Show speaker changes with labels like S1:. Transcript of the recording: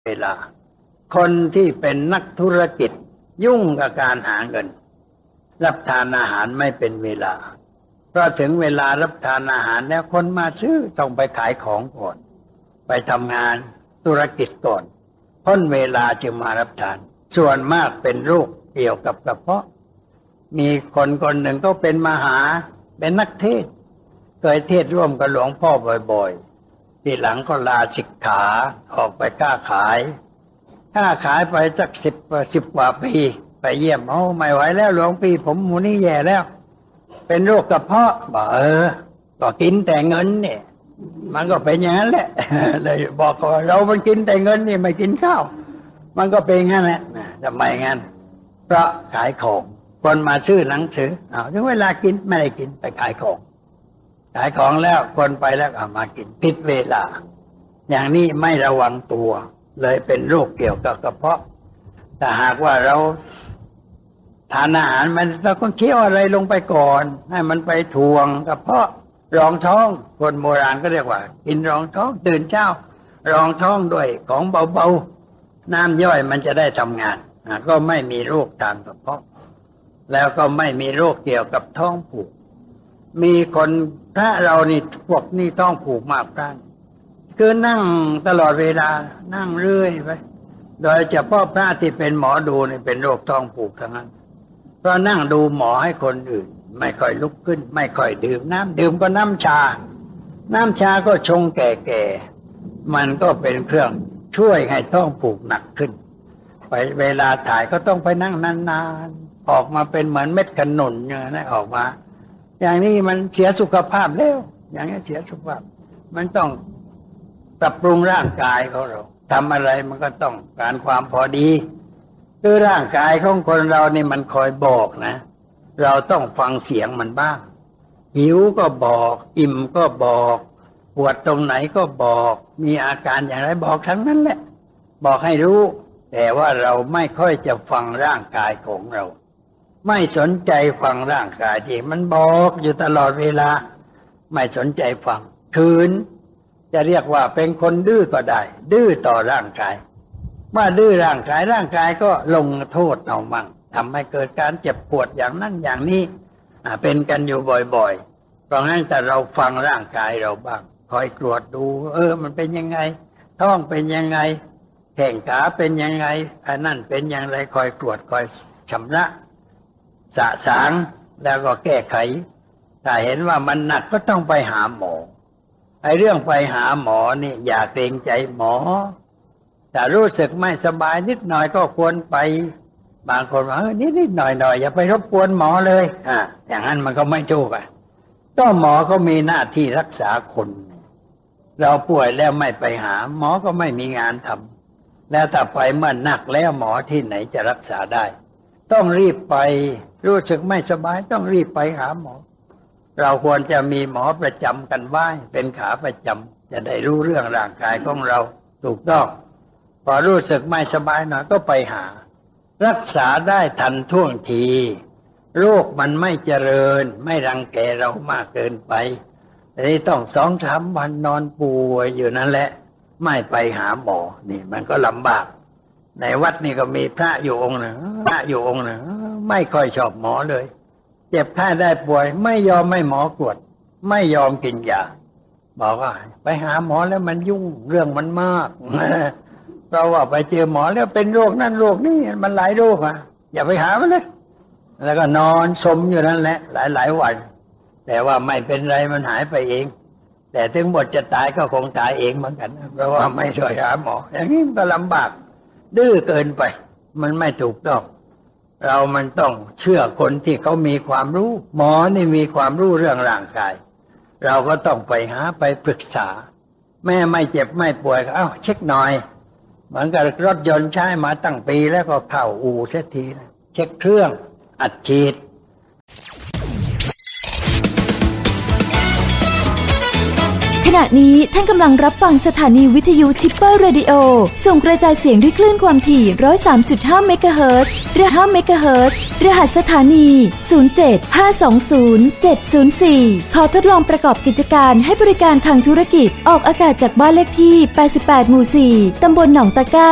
S1: เวลาคนที่เป็นนักธุรกิจยุ่งกับการหาเงินรับทานอาหารไม่เป็นเวลาเพราะถึงเวลารับทานอาหารแล้วคนมาซื้อต้องไปขายของก่อนไปทำงานธุรกิจก่อนพ้นเวลาจึงมารับทานส่วนมากเป็นโรคเกี่ยวกับกระเพาะมีคนคนหนึ่งก็เป็นมหาเป็นนักเทศน์เคยเทศร่วมกับหลวงพ่อบ่อยๆทีหลังก็ลาสิกขาออกไปค้าขายไปสักสิบกว่าปีไปเยี่ยมไม่ไหวแล้วหลวงพี่ผมหมูนี่แย่แล้วเป็นโรคกระเพาะบอกก็กินแต่เงินเนี่ยมันก็เป็นอย่างนั้นแหละเลยบอกว่าเรามันกินแต่เงินนี่ไม่กินข้าวมันก็เป็นงั้นแหละทำไมงั้นเพราะขายของคนมาซื้อหนังสือถึงเวลากินไม่ได้กินไปขายของแล้วคนไปแล้วมากินผิดเวลาอย่างนี้ไม่ระวังตัวเลยเป็นโรคเกี่ยวกับกระเพาะแต่หากว่าเราทานอาหารมันเราก็เคี้ยวอะไรลงไปก่อนให้มันไปถ่วงกระเพาะรองท้องคนโบราณก็เรียกว่ากินรองท้องตื่นเช้ารองท้องด้วยของเบาๆน้ำย่อยมันจะได้ทำงานก็ไม่มีโรคทางกระเพาะแล้วก็ไม่มีโรคเกี่ยวกับท้องผูกมีคนพระเรานี่พวกนี่ท้องผูกมากพระคือนั่งตลอดเวลานั่งเรื่อยไปโดยเฉพาะพระที่เป็นหมอดูนี่เป็นโรคท้องผูกทั้งนั้นเพราะนั่งดูหมอให้คนอื่นไม่ค่อยลุกขึ้นไม่ค่อยดื่มน้ำดื่มก็น้ำชาก็ชงแก่ๆมันก็เป็นเครื่องช่วยให้ท้องผูกหนักขึ้นไปเวลาถ่ายก็ต้องไปนั่งนานๆออกมาเป็นเหมือนเม็ดขนุนอย่างนั้นออกมาอย่างนี้มันเสียสุขภาพแล้วอย่างนี้เสียสุขภาพมันต้องปรับปรุงร่างกายของเราทำอะไรมันก็ต้องการความพอดีคือร่างกายของคนเรานี่มันคอยบอกนะเราต้องฟังเสียงมันบ้างหิวก็บอกอิ่มก็บอกปวดตรงไหนก็บอกมีอาการอย่างไรบอกทั้งนั้นแหละบอกให้รู้แต่ว่าเราไม่ค่อยจะฟังร่างกายของเราไม่สนใจฟังร่างกายที่มันบอกอยู่ตลอดเวลาไม่สนใจฟังคืนจะเรียกว่าเป็นคนดื้อก็ได้ดื้อต่อร่างกายว่าดื้อร่างกายก็ลงโทษเอามั่งทำให้เกิดการเจ็บปวดอย่างนั้นอย่างนี้เป็นกันอยู่บ่อยๆเพราะงั้นแต่เราฟังร่างกายเราบ้างคอยตรวจดูมันเป็นยังไงท้องเป็นยังไงแข้งขาเป็นยังไงอันนั้นเป็นอย่างไรคอยตรวจคอยชำระสะสางแล้วก็แก้ไขถ้าเห็นว่ามันหนักก็ต้องไปหาหมอไอ้เรื่องไปหาหมอนี่อย่าเกรงใจหมอแต่รู้สึกไม่สบายนิดหน่อยก็ควรไปบางคนว่านิดหน่อยอย่าไปรบกวนหมอเลยอย่างนั้นมันก็ไม่ถูกก็หมอก็มีหน้าที่รักษาคนเราป่วยแล้วไม่ไปหาหมอก็ไม่มีงานทำแล้วถ้าไปเมื่อหนักแล้วหมอที่ไหนจะรักษาได้ต้องรีบไปรู้สึกไม่สบายต้องรีบไปหาหมอเราควรจะมีหมอประจำกันไว้เป็นขาประจำจะได้รู้เรื่องร่างกายของเราถูกต้องพอรู้สึกไม่สบายหน่อยก็ไปหารักษาได้ทันท่วงทีโรคมันไม่เจริญไม่รังแกเรามากเกินไปแต่นี่ต้อง2-3 วันนอนป่วยอยู่นั่นแหละไม่ไปหาหมอนี่มันก็ลำบากในวัดนี่ก็มีพระอยู่องค์หนึ่งไม่ค่อยชอบหมอเลยเจ็บไข้ได้ป่วยไม่ยอมให้หมอกวดไม่ยอมกินยาบอกว่าไปหาหมอแล้วมันยุ่งเรื่องมันมากเพราะว่าไปเจอหมอแล้วเป็นโรคนั่นโรคนี่มันหลายโรคอย่าไปหามันเลยแล้วก็นอนสมอยู่นั่นแหละหลายวันแต่ว่าไม่เป็นไรมันหายไปเองแต่ถึงหมดจะตายก็คงตายเองเหมือนกันเพราะว่าไม่ช่วยหาหมออย่างนี้ก็ลำบากดื้อเกินไปมันไม่ถูกต้องเรามันต้องเชื่อคนที่เขามีความรู้หมอนี่มีความรู้เรื่องร่างกายเราก็ต้องไปหาไปปรึกษาแม่ไม่เจ็บไม่ป่วยก็เช็คหน่อยเหมือนกับรถยนต์ใช้มาตั้งปีแล้วก็เข้าอู่เสียทีเช็คเครื่องอัดฉีด
S2: ขณะนี้ท่านกำลังรับฟังสถานีวิทยุชิปเปอร์เรดิโอส่งกระจายเสียงด้วยคลื่นความถี่ 103.5 เมกะเฮิรตซ์รหัสสถานี 075207004 ขอทดลองประกอบกิจการให้บริการทางธุรกิจออกอากาศจากบ้านเลขที่ 88 หมู่ 4 ตำบลหนองตะกร้า